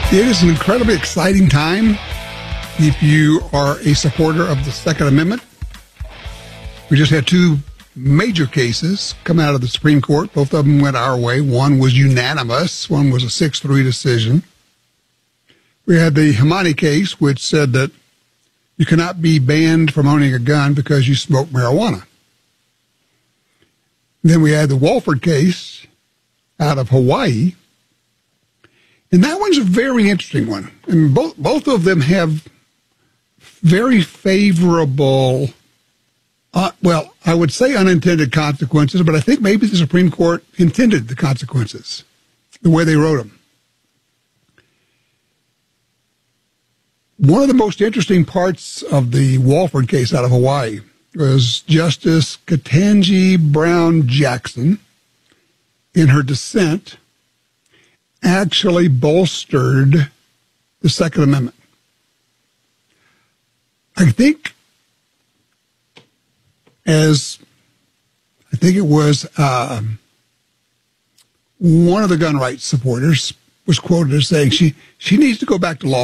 It is an incredibly exciting time if you are a supporter of the Second Amendment. We just had two major cases come out of the Supreme Court. Both of them went our way. One was unanimous. One was a 6-3 decision. We had the Hamani case, which said that you cannot be banned from owning a gun because you smoke marijuana. Then we had the Wofford case out of Hawaii. And that one's a very interesting one. And both of them have very favorable, I would say unintended consequences, but I think maybe the Supreme Court intended the consequences, the way they wrote them. One of the most interesting parts of the Wofford case out of Hawaii was Justice Ketanji Brown Jackson, in her dissent, actually bolstered the Second Amendment. I think it was one of the gun rights supporters was quoted as saying she needs to go back to law